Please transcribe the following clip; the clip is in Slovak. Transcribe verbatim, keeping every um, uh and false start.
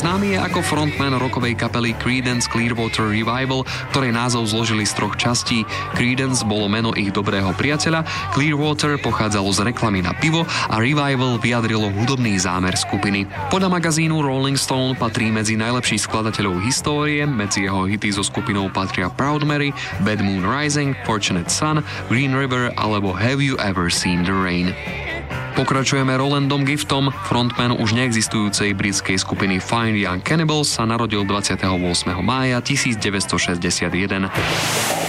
Známy je ako frontman rockovej kapely Creedence Clearwater Revival, ktorej názov zložili z troch častí. Creedence bolo meno ich dobrého priateľa, Clearwater pochádzalo z reklamy na pivo a Revival vyjadrilo hudobný zámer skupiny. Podľa magazínu Rolling Stone patrí medzi najlepších skladateľov histórie, medzi jeho hity so skupinou patria Proud Mary, Bad Moon Rising, Fortunate Son, Green River alebo Have You Ever Seen the Rain. Pokračujeme Rolandom Giftom. Frontman už neexistujúcej britskej skupiny Fine Young Cannibals sa narodil dvadsiateho ôsmeho mája tisícdeväťstošesťdesiatjeden.